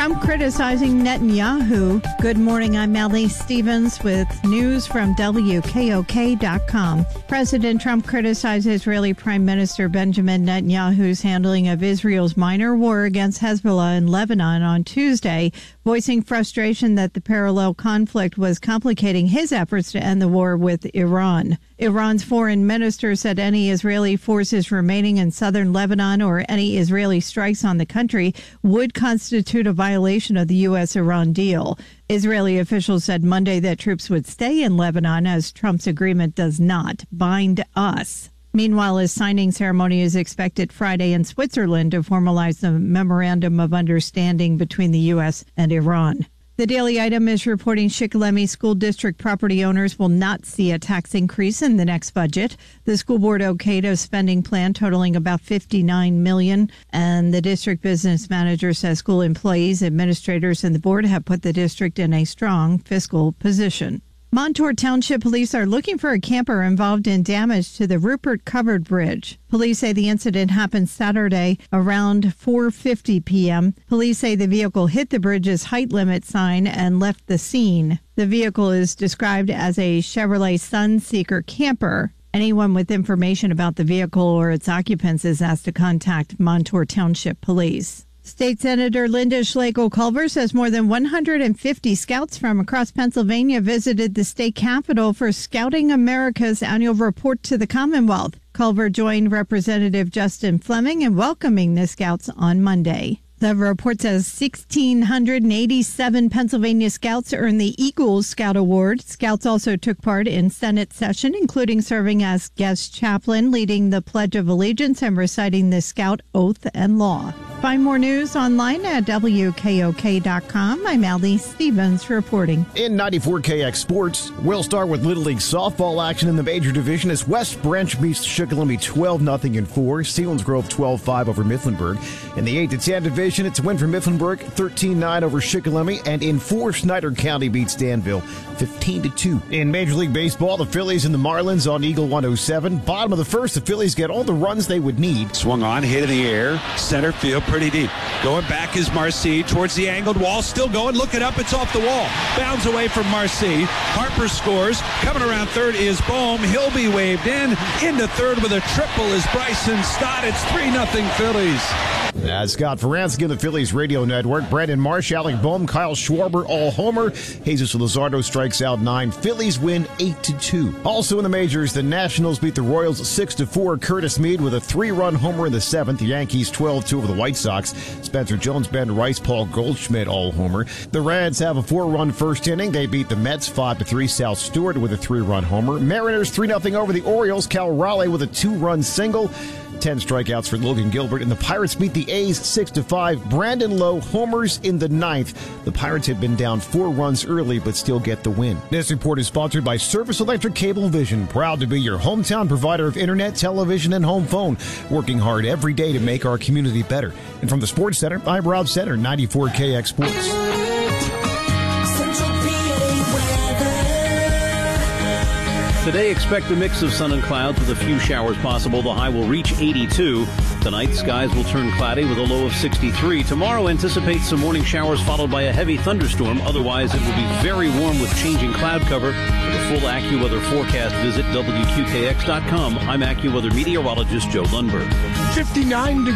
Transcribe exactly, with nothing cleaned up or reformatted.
Trump criticizing Netanyahu. Good morning, I'm Melanie Stevens with news from W K O K dot com. President Trump criticized Israeli Prime Minister Benjamin Netanyahu's handling of Israel's minor war against Hezbollah in Lebanon on Tuesday, voicing frustration that the parallel conflict was complicating his efforts to end the war with Iran. Iran's foreign minister said any Israeli forces remaining in southern Lebanon or any Israeli strikes on the country would constitute a violation of the U S Iran deal. Israeli officials said Monday that troops would stay in Lebanon as Trump's agreement does not bind us. Meanwhile, a signing ceremony is expected Friday in Switzerland to formalize the memorandum of understanding between the U S and Iran. The Daily Item is reporting Shikellamy School District property owners will not see a tax increase in the next budget. The school board okayed a spending plan totaling about fifty-nine million dollars, and the district business manager says school employees, administrators, and the board have put the district in a strong fiscal position. Montour Township Police are looking for a camper involved in damage to the Rupert Covered Bridge. Police say the incident happened Saturday around four fifty p.m. Police say the vehicle hit the bridge's height limit sign and left the scene. The vehicle is described as a Chevrolet Sunseeker camper. Anyone with information about the vehicle or its occupants is asked to contact Montour Township Police. State Senator Linda Schlegel-Culver says more than one hundred fifty scouts from across Pennsylvania visited the state capitol for Scouting America's annual report to the Commonwealth. Culver joined Representative Justin Fleming in welcoming the scouts on Monday. The report says one thousand six hundred eighty-seven Pennsylvania Scouts earned the Eagles Scout Award. Scouts also took part in Senate session, including serving as guest chaplain, leading the Pledge of Allegiance, and reciting the Scout Oath and Law. Find more news online at W K O K dot com. I'm Allie Stevens reporting. In ninety-four K X Sports, we'll start with Little League softball action in the major division as West Branch beats Shikellamy twelve nothing in four. Selinsgrove twelve five over Mifflinburg. In the eight to ten division, it's a win for Mifflinburg, thirteen nine over Shikellamy. And in four, Snyder County beats Danville, fifteen to two. In Major League Baseball, the Phillies and the Marlins on Eagle one oh seven. Bottom of the first, the Phillies get all the runs they would need. Swung on, hit in the air, center field, pretty deep. Going back is Marcy towards the angled wall, still going, look it up, it's off the wall. Bounds away from Marcy. Harper scores. Coming around third is Bohm. He'll be waved in. Into third with a triple is Bryson Stott. It's three nothing Phillies. As Scott Faransky of the Phillies Radio Network, Brandon Marsh, Alec Bohm, Kyle Schwarber, all homer. Jesus Luzardo strikes out nine. Phillies win eight to two. Also in the majors, the Nationals beat the Royals six to four. Curtis Mead with a three-run homer in the seventh. The Yankees twelve two over the White Sox. Spencer Jones, Ben Rice, Paul Goldschmidt, all homer. The Reds have a four-run first inning. They beat the Mets five to three. Sal Stewart with a three-run homer. Mariners three nothing over the Orioles. Cal Raleigh with a two-run single. Ten strikeouts for Logan Gilbert, and the Pirates beat the A's six to five. Brandon Lowe homers in the ninth. The Pirates had been down four runs early, but still get the win. This report is sponsored by Service Electric Cablevision, proud to be your hometown provider of internet, television, and home phone, working hard every day to make our community better. And from the Sports Center, I'm Rob Center, ninety-four K X Sports. Today, expect a mix of sun and clouds with a few showers possible. The high will reach eighty-two. Tonight, skies will turn cloudy with a low of sixty-three. Tomorrow, anticipate some morning showers followed by a heavy thunderstorm. Otherwise, it will be very warm with changing cloud cover. For the full AccuWeather forecast, visit W Q K X dot com. I'm AccuWeather meteorologist Joe Lundberg. fifty-nine degrees.